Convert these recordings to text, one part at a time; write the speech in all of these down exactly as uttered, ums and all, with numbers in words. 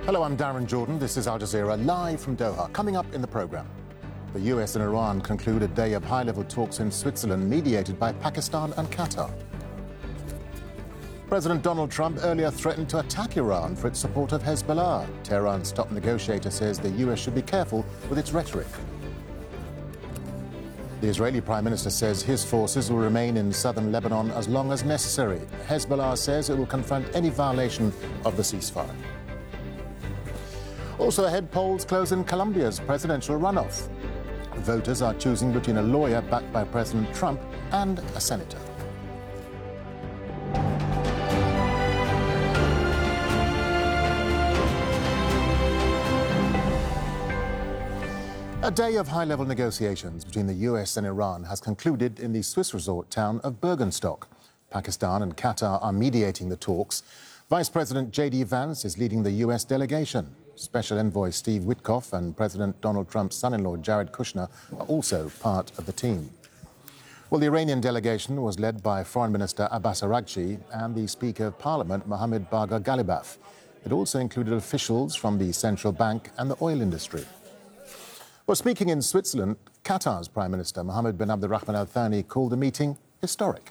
Hello, I'm Darren Jordan. This is Al Jazeera, live from Doha. Coming up in the programme, the U S and Iran conclude a day of high-level talks in Switzerland, mediated by Pakistan and Qatar. President Donald Trump earlier threatened to attack Iran for its support of Hezbollah. Tehran's top negotiator says the U S should be careful with its rhetoric. The Israeli Prime Minister says his forces will remain in southern Lebanon as long as necessary. Hezbollah says it will confront any violation of the ceasefire. Also ahead, polls close in Colombia's presidential runoff. Voters are choosing between a lawyer backed by President Trump and a senator. A day of high-level negotiations between the U S and Iran has concluded in the Swiss resort town of Bergenstock. Pakistan and Qatar are mediating the talks. Vice President J D Vance is leading the U S delegation. Special Envoy Steve Witkoff and President Donald Trump's son-in-law Jared Kushner are also part of the team. Well, the Iranian delegation was led by Foreign Minister Abbas Araghchi and the Speaker of Parliament Mohammad Bagher Ghalibaf. It also included officials from the central bank and the oil industry. Well, speaking in Switzerland, Qatar's Prime Minister Mohammed bin Abdulrahman Al Thani called the meeting historic.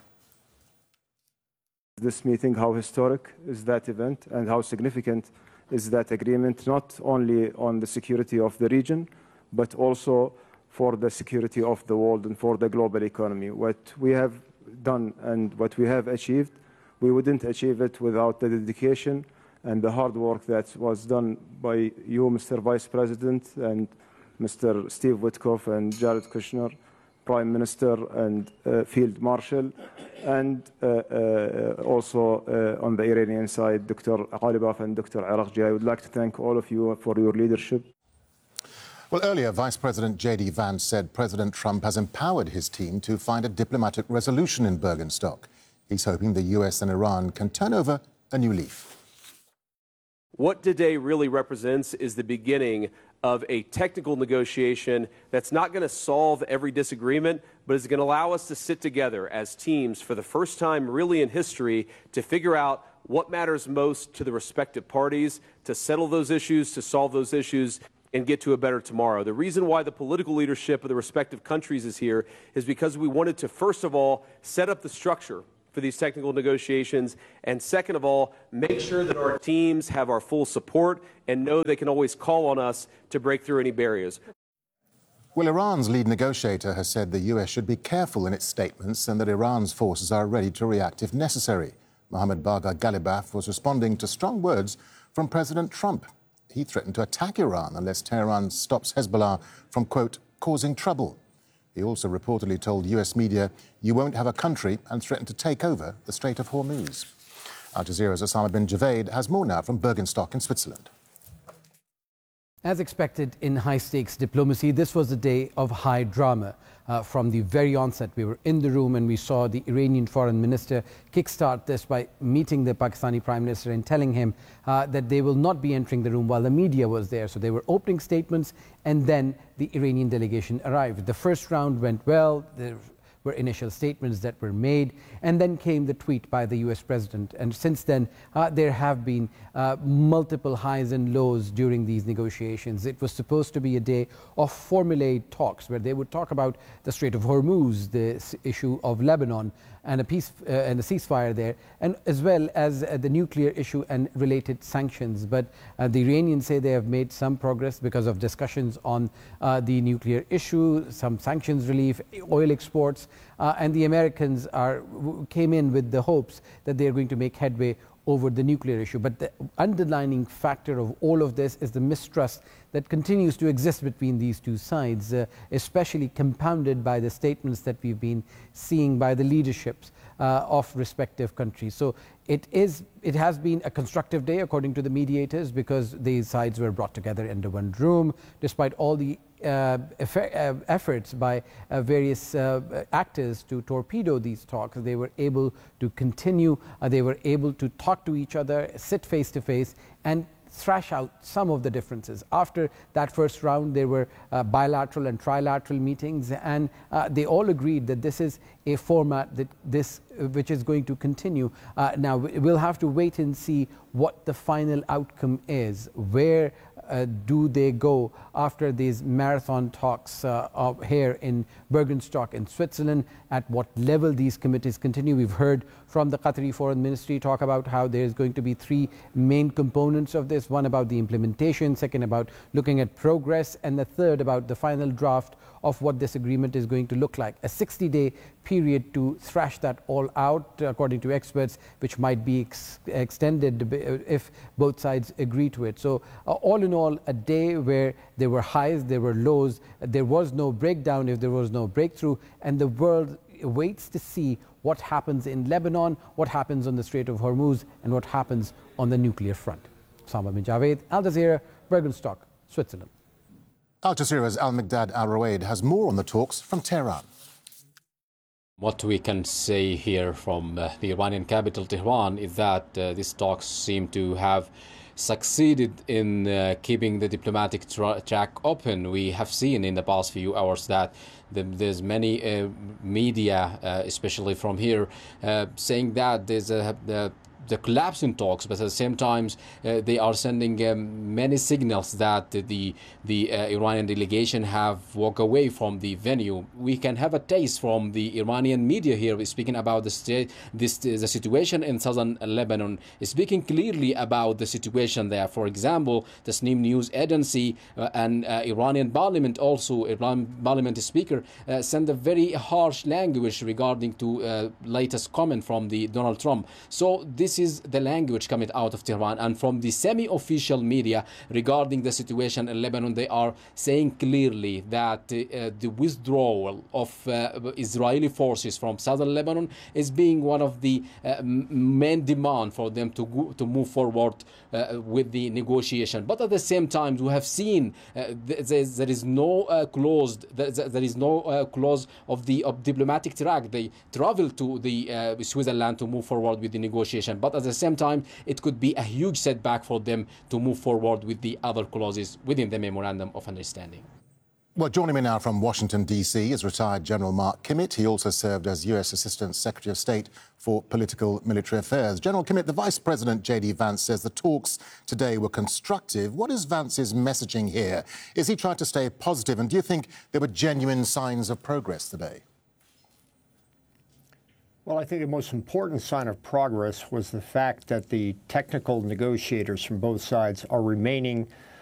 This meeting, how historic is that event and how significant is that agreement, not only on the security of the region, but also for the security of the world and for the global economy. What we have done and what we have achieved, we wouldn't achieve it without the dedication and the hard work that was done by you, Mister Vice President, and Mister Steve Witkoff and Jared Kushner, Prime Minister and uh, Field Marshal, and uh, uh, also uh, on the Iranian side, Doctor Ghalibaf and Doctor Araghchi. I would like to thank all of you for your leadership. Well, earlier, Vice President J D Vance said President Trump has empowered his team to find a diplomatic resolution in Bergenstock. He's hoping the U S and Iran can turn over a new leaf. What today really represents is the beginning of a technical negotiation that's not going to solve every disagreement, but is going to allow us to sit together as teams for the first time really in history to figure out what matters most to the respective parties, to settle those issues, to solve those issues, and get to a better tomorrow. The reason why the political leadership of the respective countries is here is because we wanted to, first of all, set up the structure for these technical negotiations, and second of all, make sure that our teams have our full support and know they can always call on us to break through any barriers. Well, Iran's lead negotiator has said the U S should be careful in its statements and that Iran's forces are ready to react if necessary. Mohammad Bagher Ghalibaf was responding to strong words from President Trump. He threatened to attack Iran unless Tehran stops Hezbollah from, quote, causing trouble. He also reportedly told U S media, you won't have a country, and threatened to take over the Strait of Hormuz. Al Jazeera's Osama bin Javed has more now from Bergenstock in Switzerland. As expected in high-stakes diplomacy, this was a day of high drama. Uh, from the very onset, we were in the room and we saw the Iranian foreign minister kickstart this by meeting the Pakistani prime minister and telling him uh, that they will not be entering the room while the media was there. So they were opening statements, and then the Iranian delegation arrived. The first round went well. There were initial statements that were made, and then came the tweet by the U S president. And since then, uh, there have been uh, multiple highs and lows during these negotiations. It was supposed to be a day of formulated talks where they would talk about the Strait of Hormuz, the issue of Lebanon, and a peace uh, and a ceasefire there, and as well as uh, the nuclear issue and related sanctions. But uh, the Iranians say they have made some progress because of discussions on uh, the nuclear issue, some sanctions relief, oil exports, uh, and the Americans are came in with the hopes that they are going to make headway over the nuclear issue. But the underlining factor of all of this is the mistrust that continues to exist between these two sides, uh, especially compounded by the statements that we've been seeing by the leaderships uh, of respective countries. So it is, it has been a constructive day, according to the mediators, because these sides were brought together into one room, despite all the uh, effe- uh, efforts by uh, various uh, actors to torpedo these talks. They were able to continue, uh, they were able to talk to each other, sit face to face, and thrash out some of the differences. After that first round, there were uh, bilateral and trilateral meetings, and uh, they all agreed that this is a format that this uh, which is going to continue. Uh, now, we'll have to wait and see what the final outcome is. Where uh, do they go after these marathon talks uh, of here in Bergenstock in Switzerland? At what level these committees continue? We've heard from the Qatari Foreign Ministry talk about how there's going to be three main components of this. One about the implementation, second about looking at progress, and the third about the final draft of what this agreement is going to look like. A sixty day period to thrash that all out, according to experts, which might be ex extended if both sides agree to it. So uh, all in all, a day where there were highs, there were lows, there was no breakdown if there was no breakthrough, and the world waits to see what happens in Lebanon, what happens on the Strait of Hormuz, and what happens on the nuclear front. Sama bin Javed, Al Jazeera, Bergenstock, Switzerland. Al Jazeera's Al-Miqdad Al-Rawaid has more on the talks from Tehran. What we can say here from uh, the Iranian capital, Tehran, is that uh, these talks seem to have succeeded in uh, keeping the diplomatic tra track open. We have seen in the past few hours that the, there's many uh, media, uh, especially from here, uh, saying that there's a, a the collapse in talks, but at the same time uh, they are sending um, many signals that the the uh, Iranian delegation have walked away from the venue. We can have a taste from the Iranian media here speaking about the state, this the situation in southern Lebanon, speaking clearly about the situation there. For example, the Tasnim News Agency uh, and uh, Iranian Parliament, also Iran Parliament Speaker, uh, sent a very harsh language regarding to uh, latest comment from the Donald Trump. So this is the language coming out of Tehran, and from the semi-official media regarding the situation in Lebanon, they are saying clearly that uh, the withdrawal of uh, Israeli forces from southern Lebanon is being one of the uh, main demand for them to go, to move forward uh, with the negotiation. But at the same time, we have seen uh, there, there is no uh, closed there, there is no uh, clause of the of diplomatic track. They travel to the uh, Switzerland to move forward with the negotiation. But at the same time, it could be a huge setback for them to move forward with the other clauses within the Memorandum of Understanding. Well, joining me now from Washington, D C is retired General Mark Kimmitt. He also served as U S Assistant Secretary of State for Political Military Affairs. General Kimmitt, the Vice President, J D Vance, says the talks today were constructive. What is Vance's messaging here? Is he trying to stay positive? And do you think there were genuine signs of progress today? Well, I think the most important sign of progress was the fact that the technical negotiators from both sides are remaining